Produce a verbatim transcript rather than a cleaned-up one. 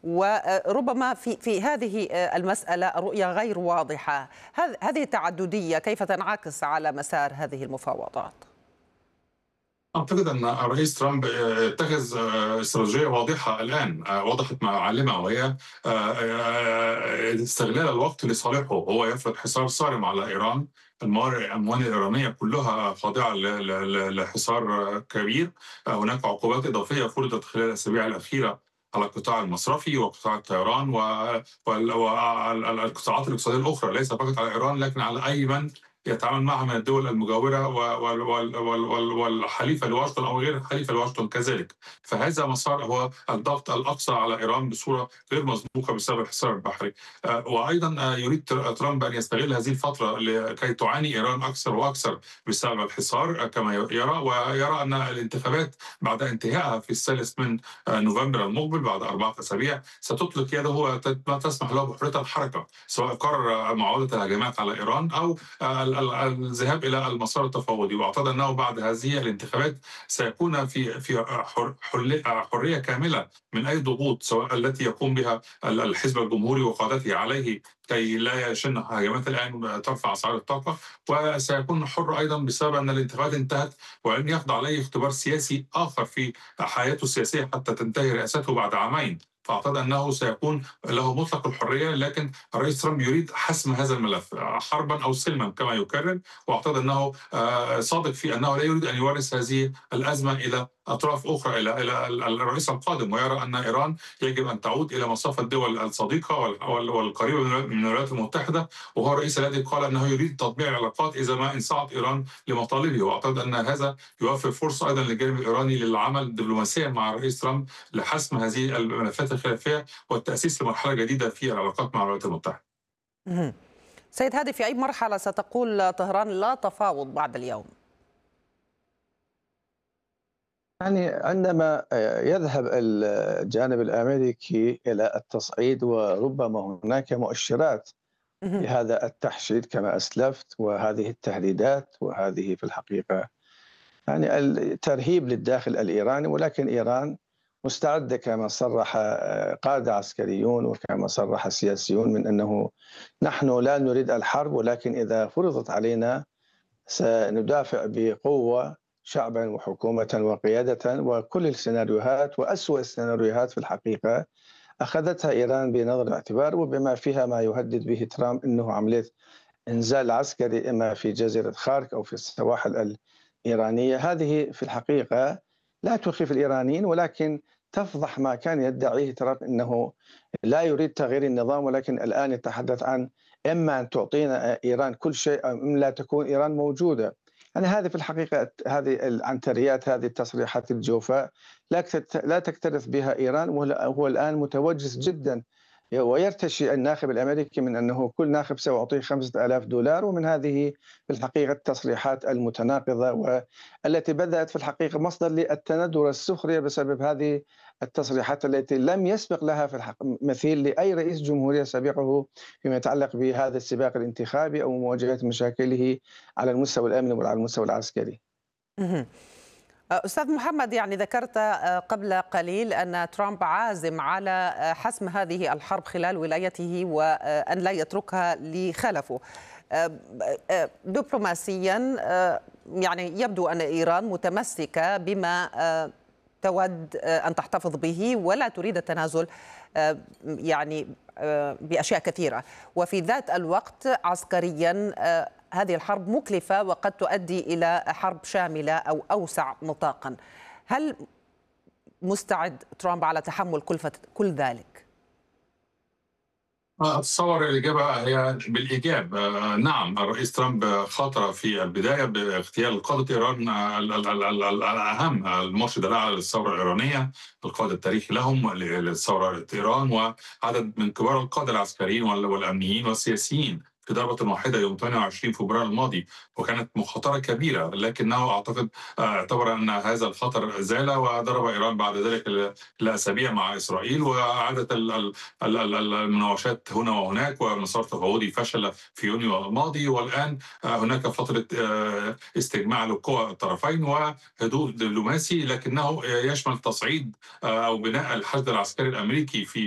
وربما في في هذه المسألة الرؤية غير واضحة. هذه التعددية كيف تنعكس على مسار هذه المفاوضات؟ أعتقد أن الرئيس ترامب اتخذ استراتيجية واضحة الآن، وضحت معالمها، وهي استغلال الوقت لصالحه. هو يفرض حصار صارم على إيران. الأموال الإيرانية كلها خاضعة لحصار كبير. هناك عقوبات إضافية فرضت خلال الأسابيع الأخيرة على القطاع المصرفي وقطاع الطيران والقطاعات الاقتصادية الأخرى، ليس فقط على إيران لكن على أي من يتعامل معها من الدول المجاورة والحليفة لواشنطن أو غير الحليفة لواشنطن كذلك. فهذا مسار هو الضغط الأقصى على إيران بصورة غير مسبوقة بسبب الحصار البحري. وأيضا يريد ترامب أن يستغل هذه الفترة لكي تعاني إيران أكثر وأكثر بسبب الحصار كما يرى، ويرى أن الانتخابات بعد انتهائها في الثالث من نوفمبر المقبل بعد أربعة أسابيع ستطلق يده وتسمح له بحرية الحركة، سواء قرر معاودة الهجمات على إيران أو الذهاب الى المسار التفاوضي. واعتقد انه بعد هذه الانتخابات سيكون في في حريه كامله من اي ضغوط سواء التي يقوم بها الحزب الجمهوري وقادته عليه كي لا يشن هجمات الان ترفع اسعار الطاقه، وسيكون حر ايضا بسبب ان الانتخابات انتهت ولن يخضع عليه اختبار سياسي اخر في حياته السياسيه حتى تنتهي رئاسته بعد عامين. فاعتقد انه سيكون له مطلق الحريه، لكن الرئيس ترامب يريد حسم هذا الملف حربا او سلما كما يكرر. واعتقد انه صادق في انه لا يريد ان يورث هذه الازمه الى اطراف اخرى، الى الى الرئيس القادم، ويرى ان ايران يجب ان تعود الى مصاف الدول الصديقه والقريبه من الولايات المتحده، وهو الرئيس الذي قال انه يريد تطبيع العلاقات اذا ما انصاعت ايران لمطالبه. واعتقد ان هذا يوفر فرصه ايضا للجانب الايراني للعمل دبلوماسيا مع الرئيس ترامب لحسم هذه الملفات الخلافيه والتاسيس لمرحله جديده في العلاقات مع الولايات المتحده. سيد هادي، في أي مرحلة ستقول طهران لا تفاوض بعد اليوم؟ يعني عندما يذهب الجانب الأمريكي إلى التصعيد وربما هناك مؤشرات لهذا التحشيد كما أسلفت، وهذه التهديدات، وهذه في الحقيقة يعني الترهيب للداخل الإيراني، ولكن إيران مستعدة كما صرح قادة عسكريون وكما صرح سياسيون من أنه نحن لا نريد الحرب، ولكن إذا فرضت علينا سندافع بقوة شعبا وحكومة وقيادة. وكل السيناريوهات وأسوأ السيناريوهات في الحقيقة أخذتها إيران بنظر الاعتبار، وبما فيها ما يهدد به ترامب أنه عملية إنزال عسكري إما في جزيرة خارك أو في السواحل الإيرانية. هذه في الحقيقة لا تخيف الإيرانيين، ولكن تفضح ما كان يدعيه ترامب أنه لا يريد تغيير النظام، ولكن الآن يتحدث عن إما أن تعطينا إيران كل شيء أو إما لا تكون إيران موجودة. يعني هذه في الحقيقة هذه العنتريات، هذه التصريحات الجوفاء لا تكترث بها إيران، وهو الآن متوجس جدا ويرتشي الناخب الأمريكي من أنه كل ناخب سيعطيه خمسة آلاف دولار. ومن هذه في الحقيقة التصريحات المتناقضة والتي بدأت في الحقيقة مصدر للتندر والسخرية بسبب هذه التصريحات التي لم يسبق لها في الحقيقة مثيل لأي رئيس جمهورية سابقه فيما يتعلق بهذا السباق الانتخابي أو مواجهة مشاكله على المستوى الأمني وعلى المستوى العسكري. أستاذ محمد، يعني ذكرت قبل قليل أن ترامب عازم على حسم هذه الحرب خلال ولايته وأن لا يتركها لخلفه. دبلوماسيا يعني يبدو أن إيران متمسكة بما تود أن تحتفظ به ولا تريد التنازل يعني بأشياء كثيرة، وفي ذات الوقت عسكريا هذه الحرب مكلفة وقد تؤدي إلى حرب شاملة أو أوسع نطاقا. هل مستعد ترامب على تحمل كلفة كل ذلك؟ أتصور الإجابة هي بالإيجاب. نعم، الرئيس ترامب خاطر في البداية باغتيال قادة إيران الأهم، المرشد الأعلى للثورة الإيرانية، القائد التاريخي لهم للثورة إيران، وعدد من كبار القادة العسكريين والأمنيين والسياسيين في ضربة واحدة يوم ثمانية وعشرين فبراير الماضي، وكانت مخاطرة كبيرة، لكنه أعتقد اعتبر أن هذا الخطر زال وضرب إيران بعد ذلك لأسابيع مع إسرائيل، وعادت المناوشات هنا وهناك، ومسار تفاوضي فشل في يونيو الماضي، والآن هناك فترة استجماع لقوى الطرفين وهدوء دبلوماسي، لكنه يشمل تصعيد أو بناء الحشد العسكري الأمريكي في